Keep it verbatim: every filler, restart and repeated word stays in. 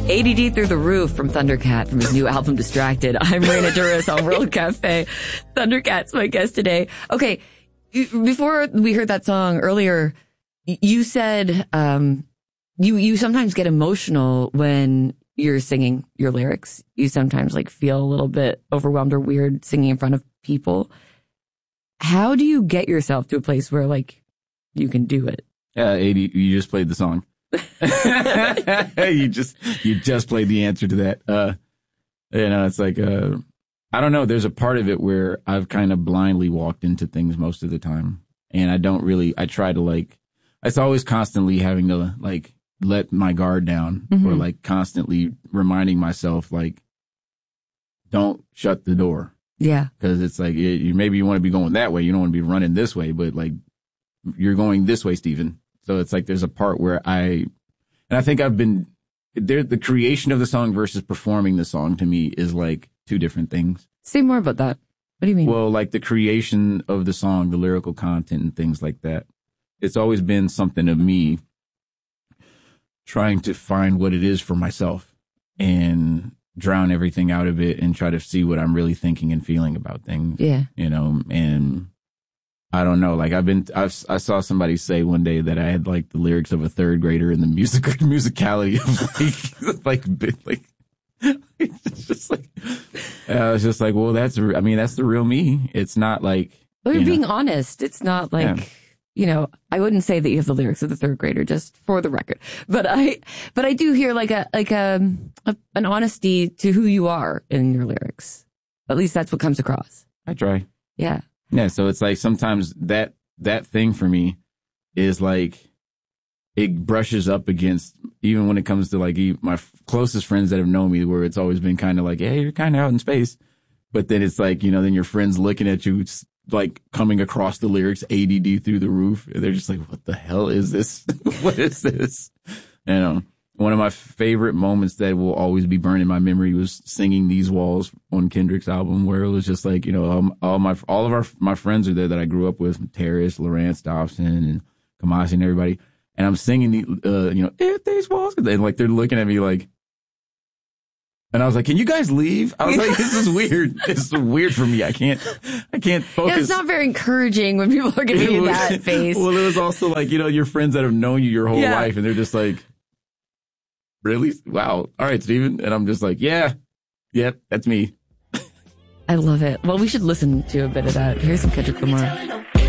A D D Through the Roof from Thundercat from his new album Distracted. I'm Raina Duras on World Cafe. Thundercat's my guest today. Okay, before we heard that song earlier, you said um, you you sometimes get emotional when you're singing your lyrics. You sometimes like feel a little bit overwhelmed or weird singing in front of people. How do you get yourself to a place where like you can do it? Yeah, eighty. You just played the song. you just you just played the answer to that. Uh, you know, it's like uh, I don't know. There's a part of it where I've kind of blindly walked into things most of the time, and I don't really. I try to like. It's always constantly having to like let my guard down, mm-hmm. or like constantly reminding myself like, don't shut the door. Yeah, because it's like you, you maybe you want to be going that way. You don't want to be running this way, but like you're going this way, Stephen. So it's like there's a part where I, and I think I've been there. The creation of the song versus performing the song to me is like two different things. Say more about that. What do you mean? Well, like the creation of the song, the lyrical content and things like that. It's always been something of me trying to find what it is for myself and drown everything out of it and try to see what I'm really thinking and feeling about things. Yeah. You know, and I don't know. Like I've been, I've, I saw somebody say one day that I had like the lyrics of a third grader in the music musicality of like, like, like, it's just like, I was just like, well, that's, I mean, that's the real me. It's not like. Well, you're you being know, honest. It's not like, yeah. you know, I wouldn't say that you have the lyrics of the third grader, just for the record. But I, but I do hear like a, like a, a an honesty to who you are in your lyrics. At least that's what comes across. I try. Yeah. Yeah, so it's like sometimes that that thing for me is like it brushes up against, even when it comes to like my f- closest friends that have known me, where it's always been kind of like, hey, you're kind of out in space. But then it's like, you know, then your friends looking at you, it's like coming across the lyrics A D D through the roof. And they're just like, what the hell is this? What is this? You know, one of my favorite moments that will always be burned in my memory was singing These Walls on Kendrick's album, where it was just like, you know, um, all my, all of our, my friends are there that I grew up with, Terrace, Lawrence Dobson and Kamasi and everybody. And I'm singing the, uh, you know, if these walls, and like, they're looking at me like, and I was like, can you guys leave? I was like, this is weird. This is weird for me. I can't, I can't focus. Yeah, it's not very encouraging when people are giving you that face. Well, it was also like, you know, your friends that have known you your whole yeah. life and they're just like, really? Wow. All right, Stephen. And I'm just like, yeah, yeah, that's me. I love it. Well, we should listen to a bit of that. Here's some Kendrick Lamar.